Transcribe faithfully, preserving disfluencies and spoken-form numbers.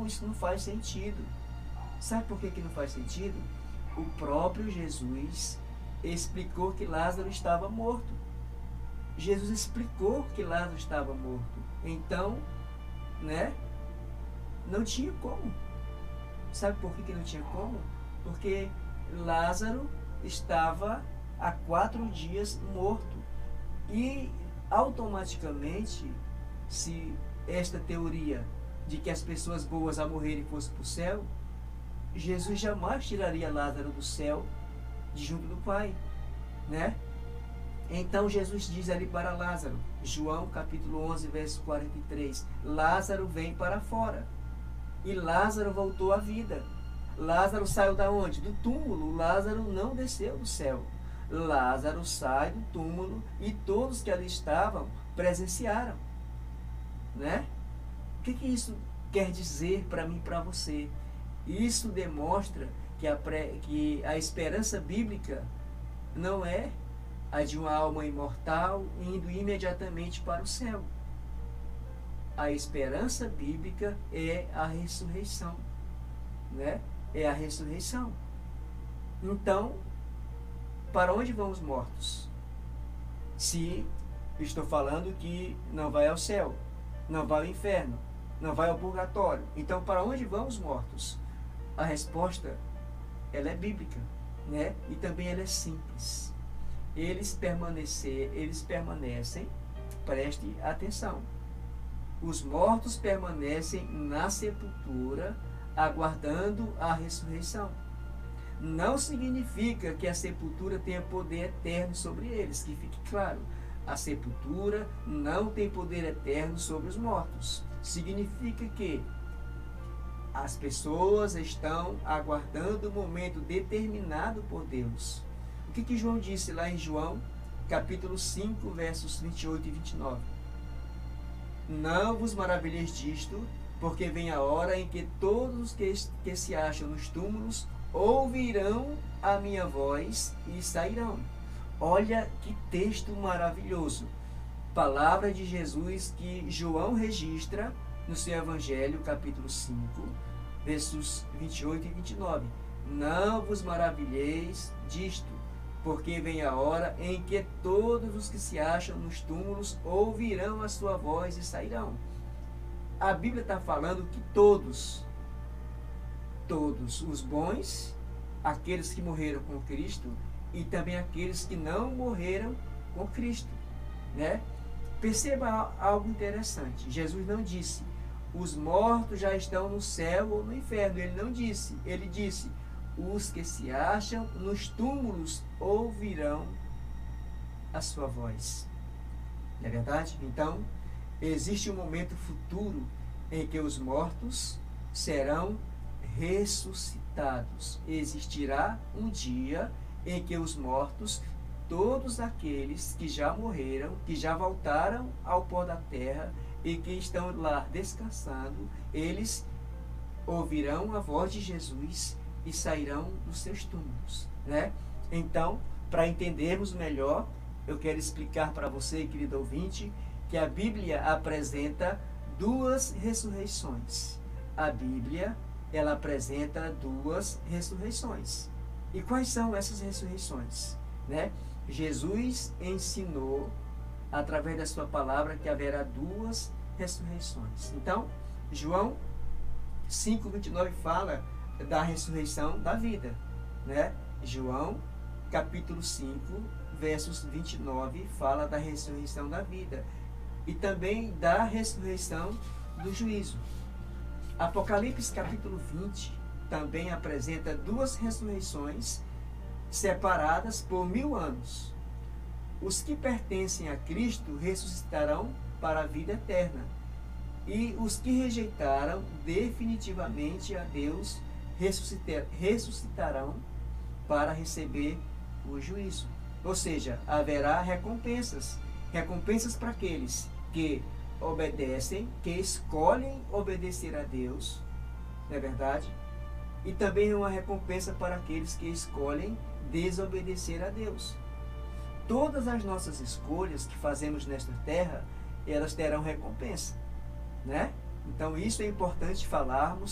não, isso não faz sentido. Sabe por que, que não faz sentido? O próprio Jesus explicou que Lázaro estava morto. Jesus explicou que Lázaro estava morto. Então, né? Não tinha como. Sabe por que, que não tinha como? Porque Lázaro estava há quatro dias morto. E automaticamente, se esta teoria de que as pessoas boas a morrerem fossem para o céu, Jesus jamais tiraria Lázaro do céu de junto do Pai, né? Então Jesus diz ali para Lázaro, João capítulo onze, verso quarenta e três, Lázaro vem para fora. E Lázaro voltou à vida. Lázaro saiu da onde? Do túmulo. Lázaro não desceu do céu. Lázaro sai do túmulo e todos que ali estavam presenciaram, né? O que, que isso quer dizer para mim e para você? Isso demonstra que a, pré, que a esperança bíblica não é a de uma alma imortal indo imediatamente para o céu. A esperança bíblica é a ressurreição, né? É a ressurreição. Então, para onde vão os mortos? Se estou falando que não vai ao céu, não vai ao inferno, não vai ao purgatório, então para onde vão os mortos? A resposta, ela é bíblica, né? E também ela é simples. Eles permanecer, eles permanecem, preste atenção. Os mortos permanecem na sepultura, aguardando a ressurreição. Não significa que a sepultura tenha poder eterno sobre eles, que fique claro. A sepultura não tem poder eterno sobre os mortos. Significa que as pessoas estão aguardando o momento determinado por Deus. O que que João disse lá em João, capítulo cinco, versos vinte e oito e vinte e nove? Não vos maravilheis disto, porque vem a hora em que todos os que, que se acham nos túmulos ouvirão a minha voz e sairão. Olha que texto maravilhoso. Palavra de Jesus que João registra no seu Evangelho, capítulo cinco, versos vinte e oito e vinte e nove. Não vos maravilheis disto, porque vem a hora em que todos os que se acham nos túmulos ouvirão a sua voz e sairão. A Bíblia está falando que todos, todos os bons, aqueles que morreram com Cristo e também aqueles que não morreram com Cristo, né? Perceba algo interessante. Jesus não disse, os mortos já estão no céu ou no inferno. Ele não disse. Ele disse, os que se acham nos túmulos ouvirão a sua voz. Não é verdade? Então, existe um momento futuro em que os mortos serão ressuscitados. Existirá um dia em que os mortos, todos aqueles que já morreram, que já voltaram ao pó da terra e que estão lá descansando, eles ouvirão a voz de Jesus e sairão dos seus túmulos, né? Então, para entendermos melhor, eu quero explicar para você, querido ouvinte, que a Bíblia apresenta duas ressurreições. A Bíblia, ela apresenta duas ressurreições. E quais são essas ressurreições, né? Jesus ensinou, através da sua palavra, que haverá duas ressurreições. Então, João cinco, vinte e nove fala da ressurreição da vida, né? João, capítulo cinco, versos vinte e nove, fala da ressurreição da vida e também da ressurreição do juízo. Apocalipse, capítulo vinte, também apresenta duas ressurreições separadas por mil anos. Os que pertencem a Cristo ressuscitarão para a vida eterna, e os que rejeitaram definitivamente a Deus ressuscitarão para receber o juízo. Ou seja, haverá recompensas. Recompensas para aqueles que obedecem, que escolhem obedecer a Deus, não é verdade? E também uma recompensa para aqueles que escolhem desobedecer a Deus. Todas as nossas escolhas que fazemos nesta terra, elas terão recompensa, né? Então isso é importante falarmos